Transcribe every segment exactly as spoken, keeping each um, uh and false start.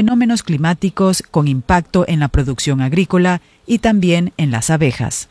fenómenos climáticos con impacto en la producción agrícola y también en las abejas.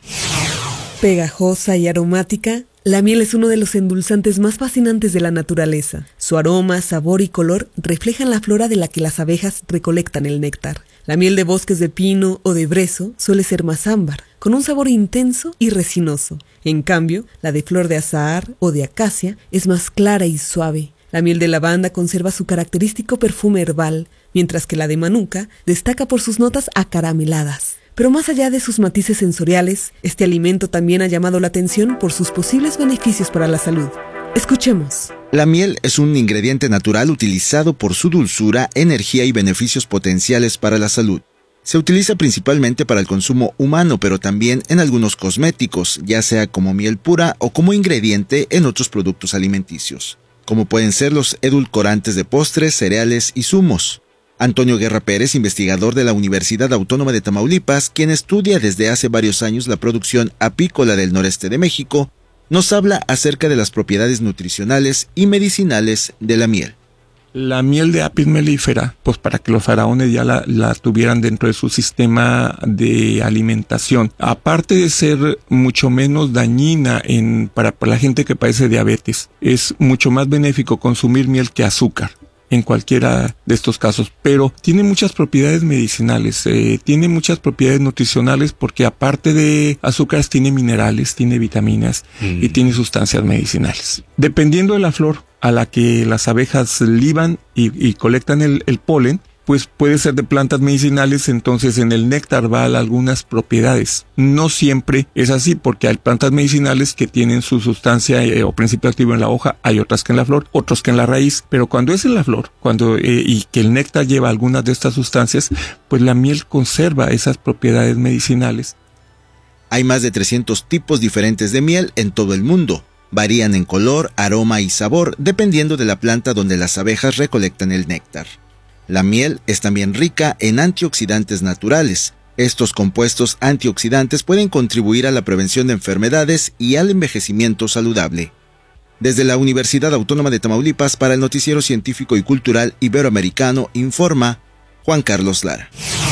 Pegajosa y aromática, la miel es uno de los endulzantes más fascinantes de la naturaleza. Su aroma, sabor y color reflejan la flora de la que las abejas recolectan el néctar. La miel de bosques de pino o de brezo suele ser más ámbar, con un sabor intenso y resinoso. En cambio, la de flor de azahar o de acacia es más clara y suave. La miel de lavanda conserva su característico perfume herbal, mientras que la de manuka destaca por sus notas acarameladas. Pero más allá de sus matices sensoriales, este alimento también ha llamado la atención por sus posibles beneficios para la salud. Escuchemos. La miel es un ingrediente natural utilizado por su dulzura, energía y beneficios potenciales para la salud. Se utiliza principalmente para el consumo humano, pero también en algunos cosméticos, ya sea como miel pura o como ingrediente en otros productos alimenticios, como pueden ser los edulcorantes de postres, cereales y zumos. Antonio Guerra Pérez, investigador de la Universidad Autónoma de Tamaulipas, quien estudia desde hace varios años la producción apícola del noreste de México, nos habla acerca de las propiedades nutricionales y medicinales de la miel. La miel de Apis mellifera, pues para que los faraones ya la, la tuvieran dentro de su sistema de alimentación, aparte de ser mucho menos dañina en, para, para la gente que padece diabetes, es mucho más benéfico consumir miel que azúcar en cualquiera de estos casos, pero tiene muchas propiedades medicinales, eh, tiene muchas propiedades nutricionales porque aparte de azúcares tiene minerales, tiene vitaminas mm. y tiene sustancias medicinales. Dependiendo de la flor a la que las abejas liban y, y colectan el, el polen, pues puede ser de plantas medicinales, entonces en el néctar va algunas propiedades. No siempre es así, porque hay plantas medicinales que tienen su sustancia eh, o principio activo en la hoja, hay otras que en la flor, otros que en la raíz, pero cuando es en la flor, cuando eh, y que el néctar lleva algunas de estas sustancias, pues la miel conserva esas propiedades medicinales. Hay más de trescientos tipos diferentes de miel en todo el mundo. Varían en color, aroma y sabor, dependiendo de la planta donde las abejas recolectan el néctar. La miel es también rica en antioxidantes naturales. Estos compuestos antioxidantes pueden contribuir a la prevención de enfermedades y al envejecimiento saludable. Desde la Universidad Autónoma de Tamaulipas, para el Noticiero Científico y Cultural Iberoamericano, informa Juan Carlos Lara.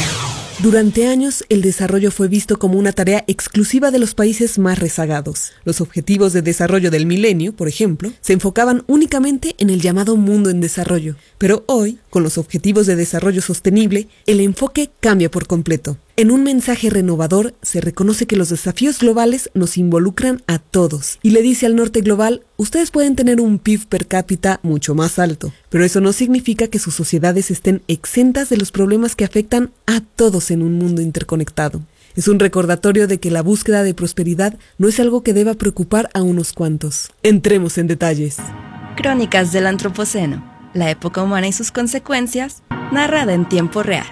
Durante años, el desarrollo fue visto como una tarea exclusiva de los países más rezagados. Los objetivos de desarrollo del milenio, por ejemplo, se enfocaban únicamente en el llamado mundo en desarrollo. Pero hoy, con los objetivos de desarrollo sostenible, el enfoque cambia por completo. En un mensaje renovador, se reconoce que los desafíos globales nos involucran a todos. Y le dice al norte global, ustedes pueden tener un P I B per cápita mucho más alto, pero eso no significa que sus sociedades estén exentas de los problemas que afectan a todos en un mundo interconectado. Es un recordatorio de que la búsqueda de prosperidad no es algo que deba preocupar a unos cuantos. Entremos en detalles. Crónicas del Antropoceno, la época humana y sus consecuencias, narrada en tiempo real.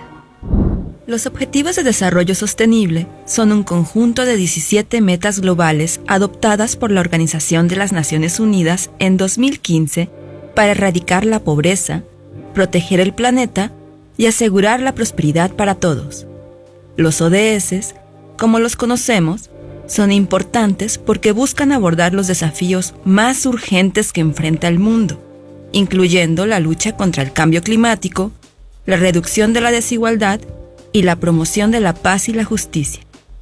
Los Objetivos de Desarrollo Sostenible son un conjunto de diecisiete metas globales adoptadas por la Organización de las Naciones Unidas en dos mil quince para erradicar la pobreza, proteger el planeta y asegurar la prosperidad para todos. Los O D S, como los conocemos, son importantes porque buscan abordar los desafíos más urgentes que enfrenta el mundo, incluyendo la lucha contra el cambio climático, la reducción de la desigualdad y la promoción de la paz y la justicia.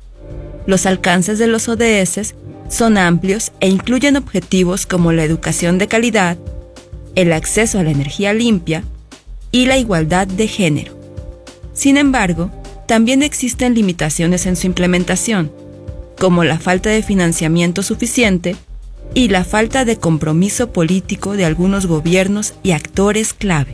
Los alcances de los O D S son amplios e incluyen objetivos como la educación de calidad, el acceso a la energía limpia y la igualdad de género. Sin embargo, también existen limitaciones en su implementación, como la falta de financiamiento suficiente y la falta de compromiso político de algunos gobiernos y actores clave.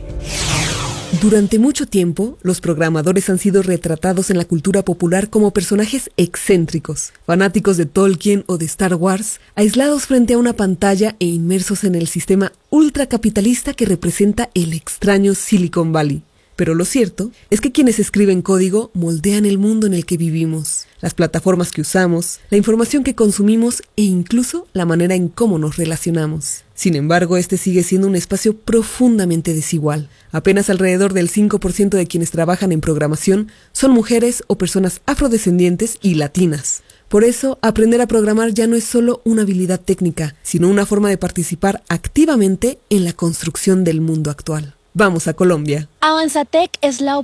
Durante mucho tiempo, los programadores han sido retratados en la cultura popular como personajes excéntricos, fanáticos de Tolkien o de Star Wars, aislados frente a una pantalla e inmersos en el sistema ultracapitalista que representa el extraño Silicon Valley. Pero lo cierto es que quienes escriben código moldean el mundo en el que vivimos, las plataformas que usamos, la información que consumimos e incluso la manera en cómo nos relacionamos. Sin embargo, este sigue siendo un espacio profundamente desigual. Apenas alrededor del cinco por ciento de quienes trabajan en programación son mujeres o personas afrodescendientes y latinas. Por eso, aprender a programar ya no es solo una habilidad técnica, sino una forma de participar activamente en la construcción del mundo actual. Vamos a Colombia. Avanzatec es la